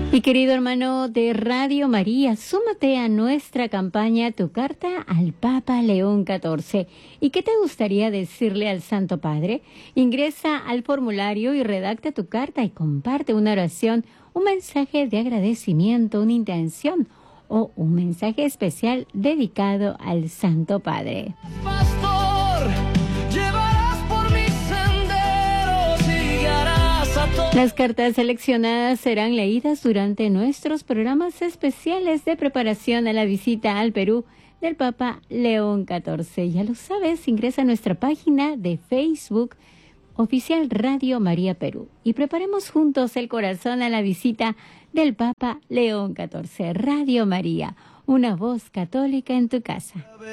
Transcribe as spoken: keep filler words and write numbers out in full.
Mi querido hermano de Radio María, súmate a nuestra campaña Tu Carta al Papa León catorce. ¿Y qué te gustaría decirle al Santo Padre? Ingresa al formulario y redacta tu carta y comparte una oración, un mensaje de agradecimiento, una intención o un mensaje especial dedicado al Santo Padre. Pastor, llevarás por mis senderos y guiarás a todos. Las cartas seleccionadas serán leídas durante nuestros programas especiales de preparación a la visita al Perú del Papa León catorce. Ya lo sabes, ingresa a nuestra página de Facebook oficial Radio María Perú y preparemos juntos el corazón a la visita del Papa León catorce. Radio María, una voz católica en tu casa.